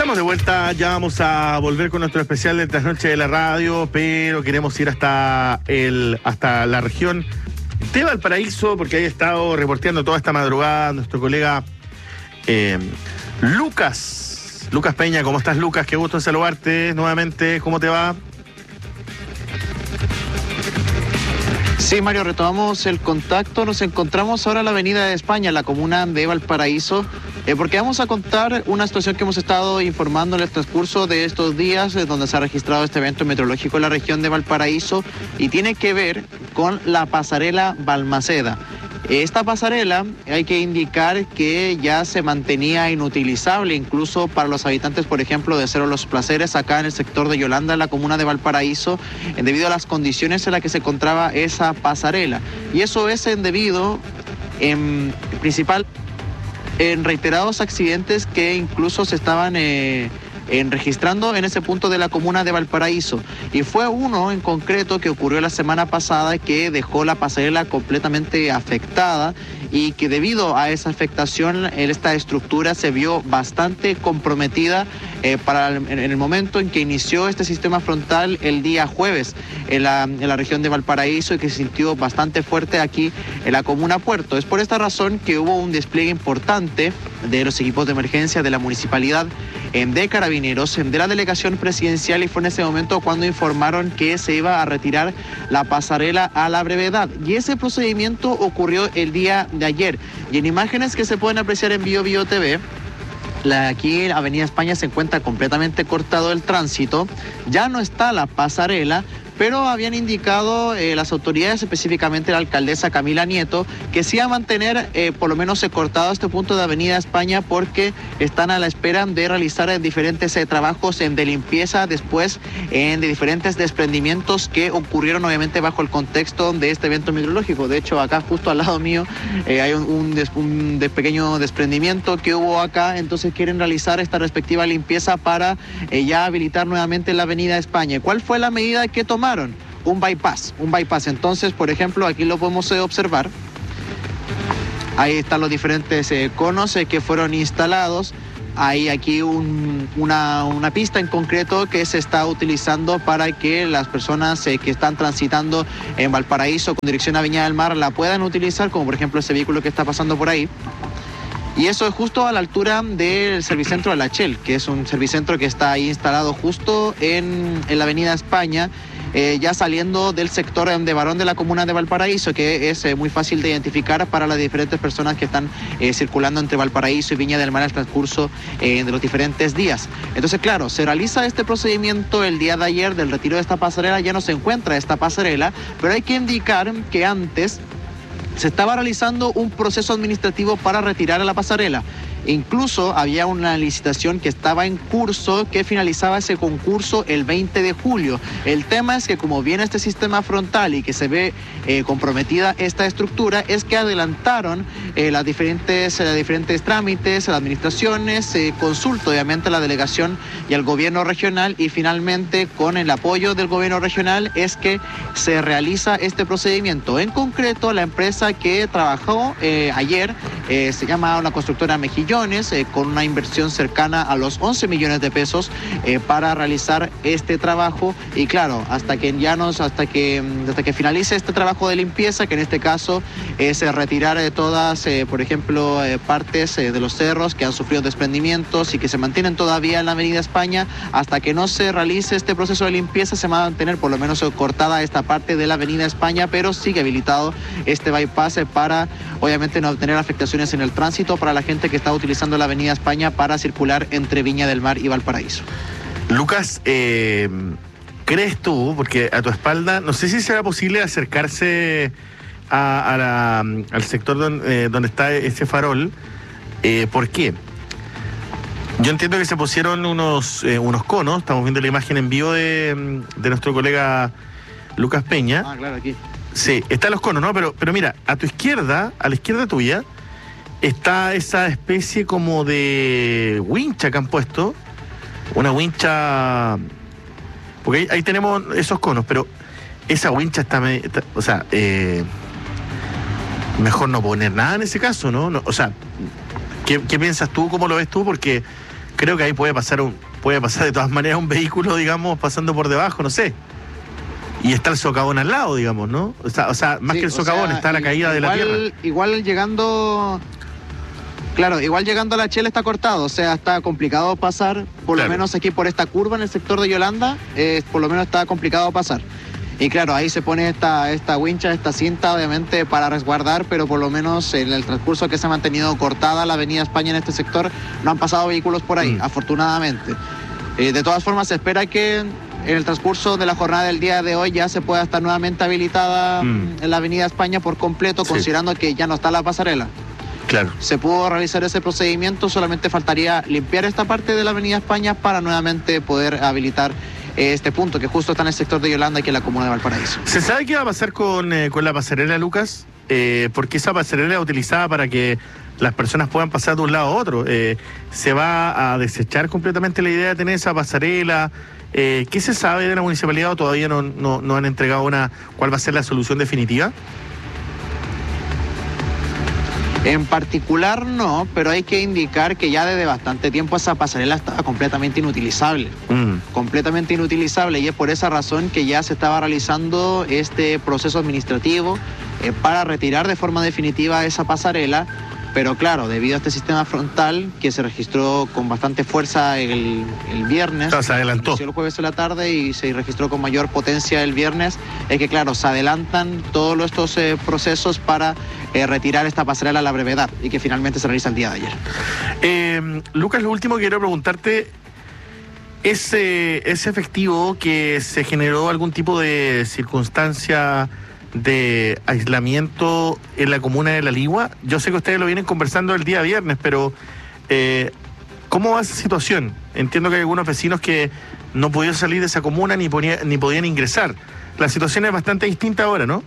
Estamos de vuelta, ya vamos a volver con nuestro especial de Trasnoche de la Radio, pero queremos ir hasta la región de Valparaíso, porque ahí ha estado reporteando toda esta madrugada nuestro colega Lucas Peña. ¿Cómo estás, Lucas? Qué gusto en saludarte nuevamente. ¿Cómo te va? Sí, Mario, retomamos el contacto. Nos encontramos ahora en la Avenida de España, en la comuna de Valparaíso, porque vamos a contar una situación que hemos estado informando en el transcurso de estos días, donde se ha registrado este evento meteorológico en la región de Valparaíso, y tiene que ver con la pasarela Balmaceda. Esta pasarela, hay que indicar que ya se mantenía inutilizable incluso para los habitantes, por ejemplo, de Cerro Los Placeres, acá en el sector de Yolanda, en la comuna de Valparaíso, debido a las condiciones en las que se encontraba esa pasarela. Y eso es debido en reiterados accidentes que incluso se estaban registrando en ese punto de la comuna de Valparaíso. Y fue uno en concreto que ocurrió la semana pasada, que dejó la pasarela completamente afectada, y que debido a esa afectación esta estructura se vio bastante comprometida en el momento en que inició este sistema frontal el día jueves en la región de Valparaíso, y que se sintió bastante fuerte aquí en la comuna Puerto. Es por esta razón que hubo un despliegue importante de los equipos de emergencia de la municipalidad, de Carabineros, de la delegación presidencial, y fue en ese momento cuando informaron que se iba a retirar la pasarela a la brevedad. Y ese procedimiento ocurrió el día de ayer. Y en imágenes que se pueden apreciar en Bio TV, aquí en Avenida España se encuentra completamente cortado el tránsito, ya no está la pasarela, pero habían indicado las autoridades, específicamente la alcaldesa Camila Nieto, que sí va a mantener por lo menos cortado este punto de Avenida España, porque están a la espera de realizar diferentes trabajos de limpieza después de diferentes desprendimientos que ocurrieron obviamente bajo el contexto de este evento meteorológico. De hecho, acá justo al lado mío hay un pequeño desprendimiento que hubo acá, entonces quieren realizar esta respectiva limpieza para ya habilitar nuevamente la Avenida España. ¿Cuál fue la medida que tomaron? Un bypass. Entonces, por ejemplo, aquí lo podemos observar. Ahí están los diferentes conos que fueron instalados. Hay aquí una pista en concreto que se está utilizando para que las personas que están transitando en Valparaíso con dirección a Viña del Mar la puedan utilizar, como por ejemplo ese vehículo que está pasando por ahí. Y eso es justo a la altura del Servicentro de la Shell, que es un servicentro que está ahí instalado justo en la Avenida España, ya saliendo del sector de Barón de la comuna de Valparaíso, que es muy fácil de identificar para las diferentes personas que están circulando entre Valparaíso y Viña del Mar al transcurso de los diferentes días. Entonces, claro, se realiza este procedimiento el día de ayer del retiro de esta pasarela. Ya no se encuentra esta pasarela, pero hay que indicar que antes se estaba realizando un proceso administrativo para retirar a la pasarela. Incluso había una licitación que estaba en curso, que finalizaba ese concurso el 20 de julio. El tema es que como viene este sistema frontal y que se ve comprometida esta estructura, es que adelantaron los diferentes trámites, las administraciones, consulta obviamente a la delegación y al gobierno regional, y finalmente con el apoyo del gobierno regional es que se realiza este procedimiento. En concreto, la empresa que trabajó ayer se llama una constructora Mejillones, con una inversión cercana a los 11 millones de pesos para realizar este trabajo. Y claro, hasta que finalice este trabajo de limpieza, que en este caso es retirar todas, por ejemplo, partes de los cerros que han sufrido desprendimientos y que se mantienen todavía en la Avenida España, hasta que no se realice este proceso de limpieza se va a mantener por lo menos cortada esta parte de la Avenida España, pero sigue habilitado este bypass para obviamente no tener afectaciones en el tránsito para la gente que está utilizando la Avenida España para circular entre Viña del Mar y Valparaíso. Lucas, ¿crees tú, porque a tu espalda, no sé si será posible acercarse al sector donde está ese farol? ¿Por qué? Yo entiendo que se pusieron unos conos, estamos viendo la imagen en vivo de nuestro colega Lucas Peña. Ah, claro, aquí. Sí, están los conos, ¿no? Pero mira, a tu izquierda, a la izquierda tuya, está esa especie como de wincha que han puesto. Una wincha. Porque ahí tenemos esos conos, pero esa wincha está o sea, mejor no poner nada en ese caso, ¿no? O sea, ¿qué piensas tú? ¿Cómo lo ves tú? Porque, creo que ahí puede pasar de todas maneras un vehículo, digamos, pasando por debajo, no sé. Y está el socavón al lado, digamos, ¿no? O sea más que el socavón, está la caída de la tierra. Igual llegando a la Chela está cortado, o sea, está complicado pasar, por lo menos aquí por esta curva en el sector de Yolanda, por lo menos está complicado pasar. Y claro, ahí se pone esta wincha, esta cinta, obviamente, para resguardar, pero por lo menos en el transcurso que se ha mantenido cortada la avenida España en este sector, no han pasado vehículos por ahí, afortunadamente. De todas formas, se espera que en el transcurso de la jornada del día de hoy ya se pueda estar nuevamente habilitada en la avenida España por completo, considerando que ya no está la pasarela. Claro. Se pudo realizar ese procedimiento, solamente faltaría limpiar esta parte de la avenida España para nuevamente poder habilitar este punto que justo está en el sector de Yolanda, aquí en la comuna de Valparaíso. ¿Se sabe qué va a pasar con la pasarela, Lucas? Porque esa pasarela es utilizada para que las personas puedan pasar de un lado a otro. ¿Se va a desechar completamente la idea de tener esa pasarela? ¿Qué se sabe de la municipalidad o todavía no han entregado cuál va a ser la solución definitiva? En particular no, pero hay que indicar que ya desde bastante tiempo esa pasarela estaba completamente inutilizable. Completamente inutilizable, y es por esa razón que ya se estaba realizando este proceso administrativo para retirar de forma definitiva esa pasarela. Pero claro, debido a este sistema frontal que se registró con bastante fuerza el viernes, se adelantó. El jueves en la tarde y se registró con mayor potencia el viernes, es que claro, se adelantan todos estos procesos para retirar esta pasarela a la brevedad y que finalmente se realiza el día de ayer. Lucas, lo último que quiero preguntarte, ¿es efectivo que se generó algún tipo de circunstancia de aislamiento en la comuna de La Ligua? Yo sé que ustedes lo vienen conversando el día viernes, pero ¿cómo va esa situación? Entiendo que hay algunos vecinos que no pudieron salir de esa comuna ni podían ingresar. La situación es bastante distinta ahora, ¿no?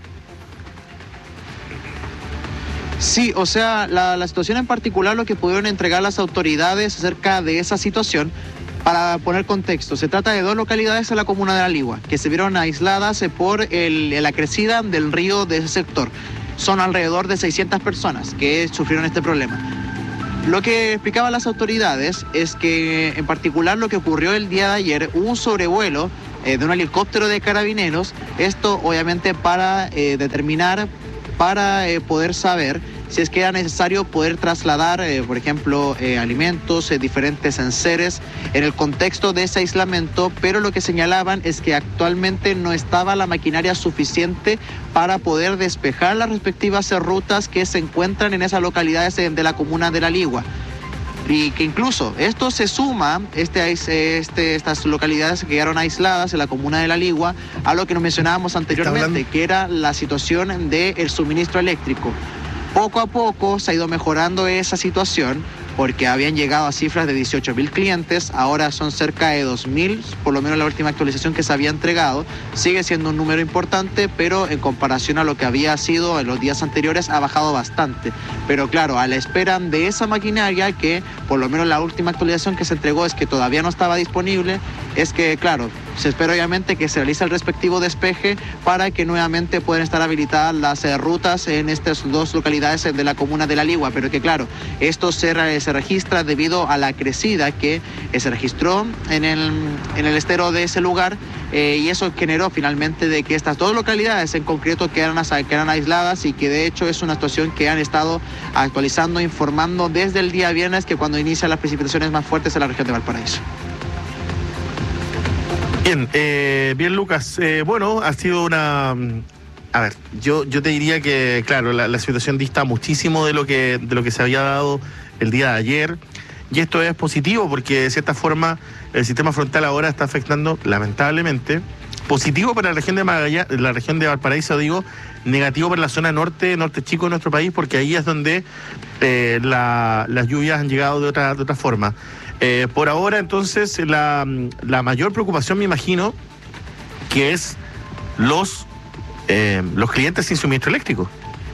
Sí, o sea, la situación en particular, lo que pudieron entregar las autoridades acerca de esa situación, para poner contexto, se trata de 2 localidades en la comuna de La Ligua, que se vieron aisladas por la crecida del río de ese sector. Son alrededor de 600 personas que sufrieron este problema. Lo que explicaban las autoridades es que, en particular, lo que ocurrió el día de ayer, hubo un sobrevuelo de un helicóptero de carabineros, esto obviamente para determinar, para poder saber si es que era necesario poder trasladar, por ejemplo, alimentos, diferentes enseres en el contexto de ese aislamiento, pero lo que señalaban es que actualmente no estaba la maquinaria suficiente para poder despejar las respectivas rutas que se encuentran en esas localidades de la comuna de La Ligua. Y que incluso esto se suma, estas localidades que quedaron aisladas en la comuna de La Ligua, a lo que nos mencionábamos anteriormente, que era la situación del suministro eléctrico. Poco a poco se ha ido mejorando esa situación, porque habían llegado a cifras de 18.000 clientes, ahora son cerca de 2.000, por lo menos la última actualización que se había entregado. Sigue siendo un número importante, pero en comparación a lo que había sido en los días anteriores ha bajado bastante. Pero claro, a la espera de esa maquinaria, que por lo menos la última actualización que se entregó es que todavía no estaba disponible, es que claro, se espera obviamente que se realice el respectivo despeje para que nuevamente puedan estar habilitadas las rutas en estas 2 localidades de la comuna de La Ligua, pero que claro, esto se registra debido a la crecida que se registró en el estero de ese lugar, y eso generó finalmente de que estas 2 localidades en concreto quedaran aisladas, y que de hecho es una situación que han estado actualizando, informando desde el día viernes, que cuando inician las precipitaciones más fuertes en la región de Valparaíso. Bien, Lucas. Bueno, ha sido una... A ver, yo te diría que, claro, la situación dista muchísimo de lo que se había dado el día de ayer, y esto es positivo porque de cierta forma el sistema frontal ahora está afectando, lamentablemente, positivo para la región de Magallanes, la región de Valparaíso, digo, negativo para la zona norte chico de nuestro país, porque ahí es donde las lluvias han llegado de otra forma. Por ahora, entonces, la mayor preocupación, me imagino, que es los clientes sin suministro eléctrico.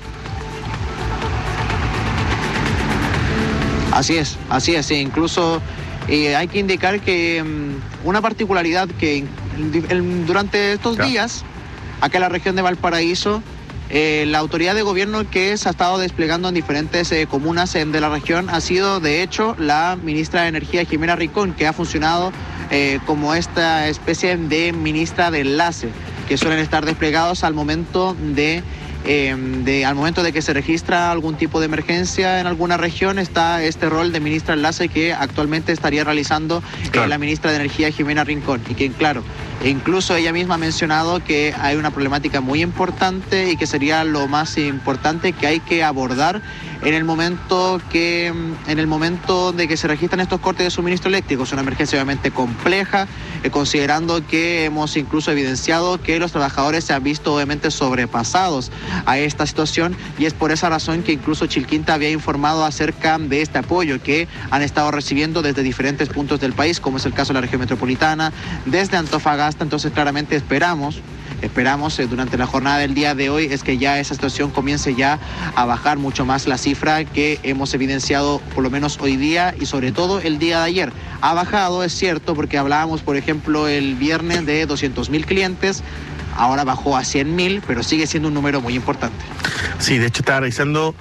Así es, sí. Incluso hay que indicar que una particularidad que durante estos días, acá en la región de Valparaíso, la autoridad de gobierno que se ha estado desplegando en diferentes comunas de la región ha sido, de hecho, la ministra de Energía, Jimena Rincón, que ha funcionado como esta especie de ministra de enlace, que suelen estar desplegados al momento de que se registra algún tipo de emergencia en alguna región. Está este rol de ministra enlace que actualmente estaría realizando la ministra de Energía, Jimena Rincón, y que, claro, incluso ella misma ha mencionado que hay una problemática muy importante y que sería lo más importante que hay que abordar en el momento de que se registran estos cortes de suministro eléctrico. Es una emergencia obviamente compleja, considerando que hemos incluso evidenciado que los trabajadores se han visto obviamente sobrepasados a esta situación, y es por esa razón que incluso Chilquinta había informado acerca de este apoyo que han estado recibiendo desde diferentes puntos del país, como es el caso de la región metropolitana, desde Antofagasta. Entonces claramente esperamos durante la jornada del día de hoy es que ya esa situación comience ya a bajar mucho más la cifra que hemos evidenciado por lo menos hoy día y sobre todo el día de ayer. Ha bajado, es cierto, porque hablábamos, por ejemplo, el viernes de 200.000 clientes, ahora bajó a 100.000, pero sigue siendo un número muy importante. Sí, de hecho estaba revisando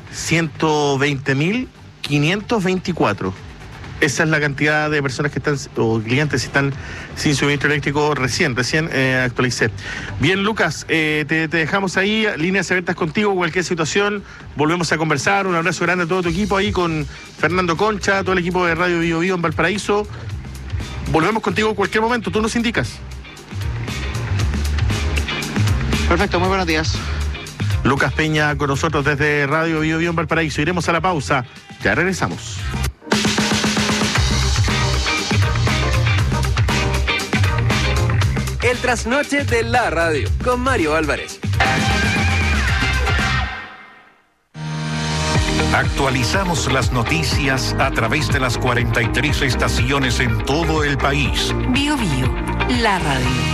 120.524. Esa es la cantidad de personas que están, o clientes que están sin suministro eléctrico recién actualicé. Bien, Lucas, te dejamos ahí, líneas abiertas contigo, cualquier situación, volvemos a conversar. Un abrazo grande a todo tu equipo ahí con Fernando Concha, todo el equipo de Radio Bio Bio en Valparaíso. Volvemos contigo en cualquier momento, tú nos indicas. Perfecto, muy buenos días. Lucas Peña con nosotros desde Radio Bio Bio en Valparaíso. Iremos a la pausa, ya regresamos. El trasnoche de la radio con Mario Álvarez. Actualizamos las noticias a través de las 43 estaciones en todo el país. Bio Bio, la radio.